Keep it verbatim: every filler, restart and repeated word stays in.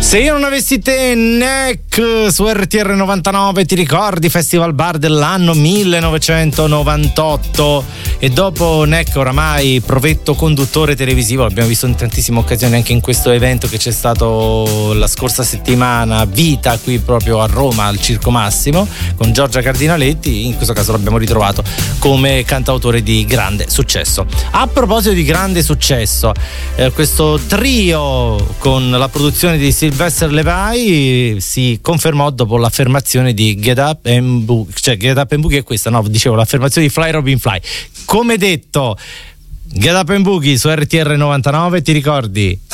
Se io non avessi te, Neck su R T R novantanove, ti ricordi Festival Bar dell'anno millenovecentonovantotto, e dopo Neck oramai provetto conduttore televisivo, l'abbiamo visto in tantissime occasioni anche in questo evento che c'è stato la scorsa settimana, Vita, qui proprio a Roma al Circo Massimo con Giorgia Cardinaletti. In questo caso l'abbiamo ritrovato come cantautore di grande successo. A proposito di grande successo, eh, questo trio con la produzione di Sylvester Levi si confermò dopo l'affermazione di Get Up and Boogie, cioè Get Up and Boogie è questa, no, dicevo l'affermazione di Fly Robin Fly. Come detto, Get Up and Boogie su R T R novantanove, ti ricordi